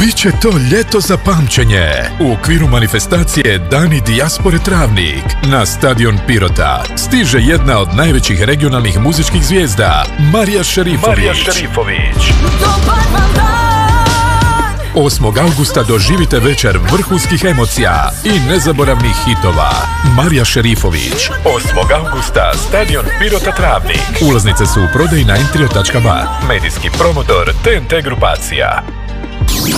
Biće to ljeto za pamćenje. U okviru manifestacije Dani dijaspore Travnik na stadion Pirota stiže jedna od najvećih regionalnih muzičkih zvijezda, Marija Šerifović. 8. augusta doživite večer vrhunskih emocija i nezaboravnih hitova. Marija Šerifović. 8. augusta, stadion Pirota Travnik. Ulaznice su u prodaji na entrio.bar. Medijski promotor TNT grupacija.